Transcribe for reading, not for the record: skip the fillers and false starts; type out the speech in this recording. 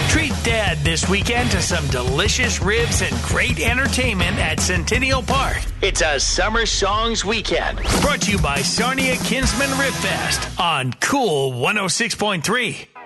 Treat Dad this weekend to some delicious ribs and great entertainment at Centennial Park. It's a Summer Songs Weekend. Brought to you by Sarnia Kinsman Rib Fest on Cool 106.3.